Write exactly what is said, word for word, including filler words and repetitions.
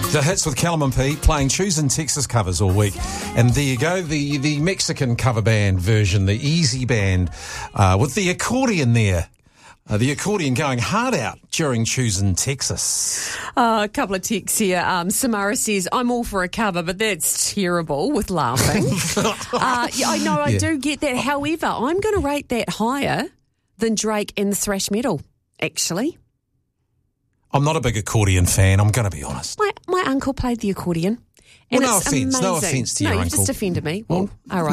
The hits with Callum and Pete playing Choosing Texas covers all week. And there you go, the, the Mexican cover band version, the Easy Band, uh, with the accordion there. Uh, the accordion going hard out during Choosing Texas. Uh, a couple of texts here. Um, Samara says, I'm all for a cover, but that's terrible with laughing. uh, yeah, I know, I Yeah. do get that. However, I'm going to rate that higher than Drake and the thrash metal, actually. I'm not a big accordion fan, I'm going to be honest. My my uncle played the accordion. And Well, no it's offence, no amazing. offence to no, your you uncle. just offended me. Well, all right.